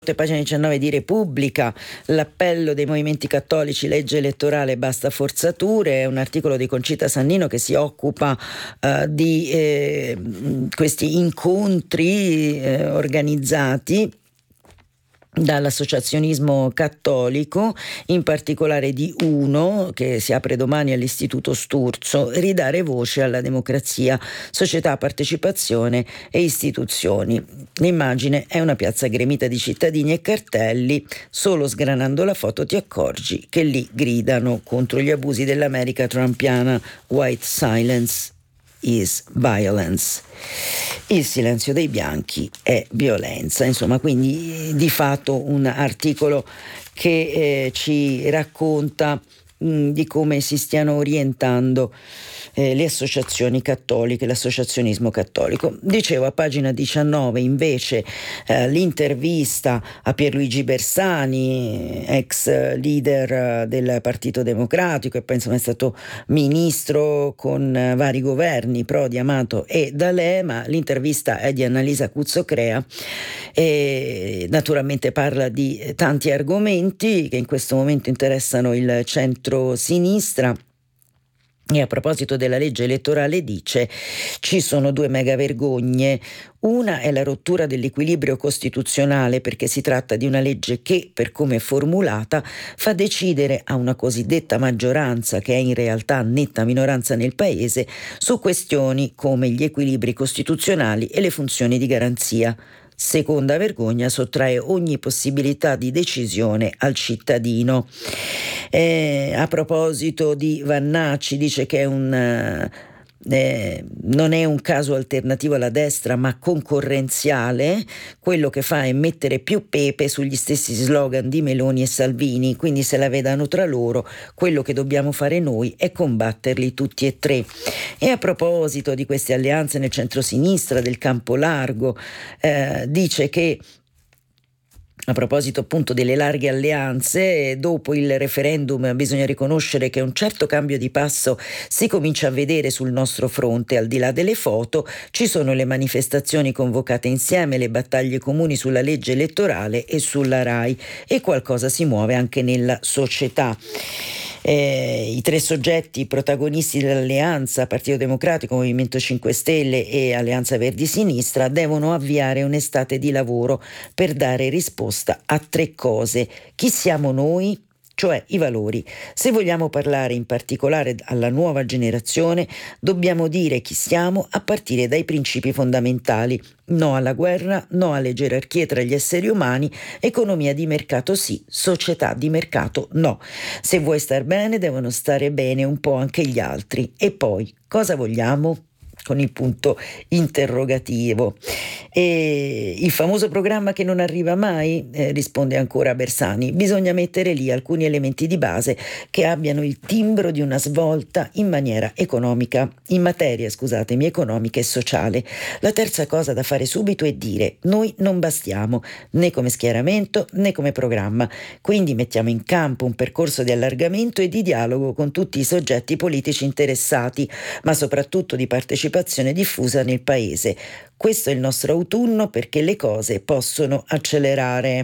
Pagina 19 di Repubblica, l'appello dei movimenti cattolici, legge elettorale, basta forzature. È un articolo di Concita Sannino che si occupa di questi incontri organizzati dall'associazionismo cattolico, in particolare di uno che si apre domani all'Istituto Sturzo: ridare voce alla democrazia, società, partecipazione e istituzioni. L'immagine è una piazza gremita di cittadini e cartelli. Solo sgranando la foto ti accorgi che lì gridano contro gli abusi dell'America trumpiana. White silence is violence. Il silenzio dei bianchi è violenza. Insomma, quindi di fatto un articolo che ci racconta di come si stiano orientando le associazioni cattoliche, l'associazionismo cattolico. Dicevo, a pagina 19 invece l'intervista a Pierluigi Bersani, ex leader del Partito Democratico e poi insomma è stato ministro con vari governi, Prodi, Amato e D'Alema. L'intervista è di Annalisa Cuzzocrea e naturalmente parla di tanti argomenti che in questo momento interessano il centro-sinistra. E a proposito della legge elettorale dice: ci sono due mega vergogne. Una è la rottura dell'equilibrio costituzionale, perché si tratta di una legge che, per come è formulata, fa decidere a una cosiddetta maggioranza, che è in realtà netta minoranza nel paese, su questioni come gli equilibri costituzionali e le funzioni di garanzia. Seconda vergogna, sottrae ogni possibilità di decisione al cittadino. A proposito di Vannacci, dice che non è un caso alternativo alla destra ma concorrenziale. Quello che fa è mettere più pepe sugli stessi slogan di Meloni e Salvini, quindi se la vedano tra loro. Quello che dobbiamo fare noi è combatterli tutti e tre. E a proposito di queste alleanze nel centrosinistra, del campo largo, dice che a proposito appunto delle larghe alleanze, dopo il referendum bisogna riconoscere che un certo cambio di passo si comincia a vedere sul nostro fronte. Al di là delle foto ci sono le manifestazioni convocate insieme, le battaglie comuni sulla legge elettorale e sulla RAI, e qualcosa si muove anche nella società. I tre soggetti protagonisti dell'alleanza, Partito Democratico, Movimento 5 Stelle e Alleanza Verdi Sinistra, devono avviare un'estate di lavoro per dare risposta a tre cose. Chi siamo noi? Cioè i valori. Se vogliamo parlare in particolare alla nuova generazione, dobbiamo dire chi siamo a partire dai principi fondamentali: no alla guerra, no alle gerarchie tra gli esseri umani, economia di mercato sì, società di mercato no. Se vuoi star bene, devono stare bene un po' anche gli altri. E poi, cosa vogliamo? Con il punto interrogativo. E il famoso programma che non arriva mai, risponde ancora Bersani: bisogna mettere lì alcuni elementi di base che abbiano il timbro di una svolta in materia economica e sociale. La terza cosa da fare subito è dire: noi non bastiamo né come schieramento né come programma, quindi mettiamo in campo un percorso di allargamento e di dialogo con tutti i soggetti politici interessati, ma soprattutto di partecipazione diffusa nel paese. Questo è il nostro autunno, perché le cose possono accelerare.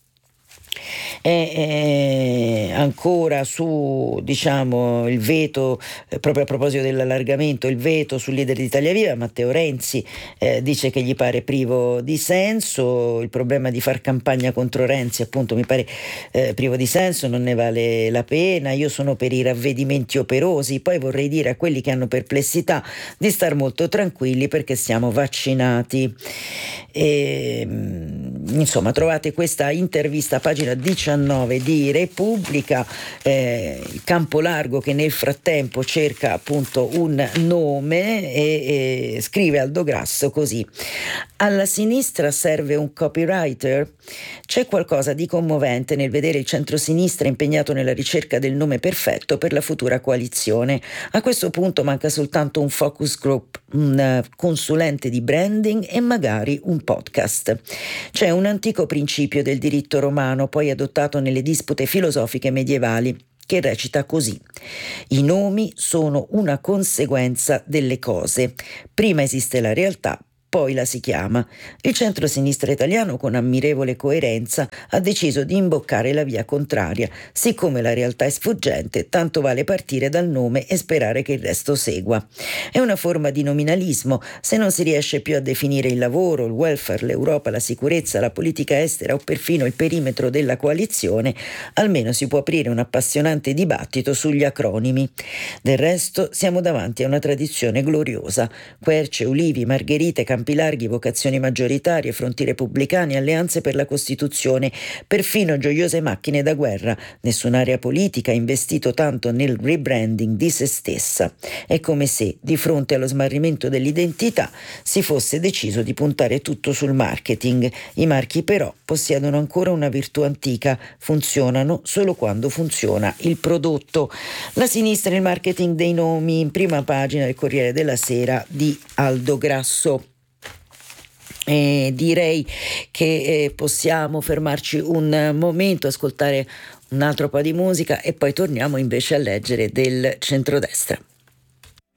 Ancora su il veto, proprio a proposito dell'allargamento, il veto sul leader di Italia Viva, Matteo Renzi dice che gli pare privo di senso. Il problema di far campagna contro Renzi, appunto, mi pare privo di senso, non ne vale la pena. Io sono per i ravvedimenti operosi. Poi vorrei dire a quelli che hanno perplessità di star molto tranquilli, perché siamo vaccinati. Insomma, trovate questa intervista a pagina 19 di Repubblica. Il campo largo che nel frattempo cerca appunto un nome e scrive Aldo Grasso così: alla sinistra serve un copywriter? C'è qualcosa di commovente nel vedere il centrosinistra impegnato nella ricerca del nome perfetto per la futura coalizione. A questo punto manca soltanto un focus group, un consulente di branding e magari un podcast. C'è un antico principio del diritto romano, poi adottato nelle dispute filosofiche medievali, che recita così: i nomi sono una conseguenza delle cose. Prima esiste la realtà, poi la si chiama. Il centro-sinistra italiano, con ammirevole coerenza, ha deciso di imboccare la via contraria. Siccome la realtà è sfuggente, tanto vale partire dal nome e sperare che il resto segua. È una forma di nominalismo. Se non si riesce più a definire il lavoro, il welfare, l'Europa, la sicurezza, la politica estera o perfino il perimetro della coalizione, almeno si può aprire un appassionante dibattito sugli acronimi. Del resto siamo davanti a una tradizione gloriosa. Querce, ulivi, margherite, campi larghi, vocazioni maggioritarie, fronti repubblicani, alleanze per la Costituzione, perfino gioiose macchine da guerra. Nessun'area politica ha investito tanto nel rebranding di se stessa. È come se, di fronte allo smarrimento dell'identità, si fosse deciso di puntare tutto sul marketing. I marchi però possiedono ancora una virtù antica: funzionano solo quando funziona il prodotto. La sinistra e il marketing dei nomi, in prima pagina del Corriere della Sera di Aldo Grasso. Direi che possiamo fermarci un momento, ascoltare un altro po' di musica e poi torniamo invece a leggere del centrodestra.